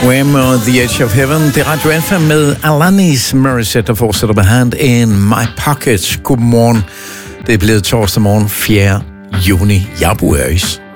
Wham og The Edge of Heaven. Det er Radio Alfa med Alanis Morissette, der fortsætter med Hand in My Pocket. Godmorgen. Det er blevet torsdag morgen 4. juni. Jeg bor i Øs.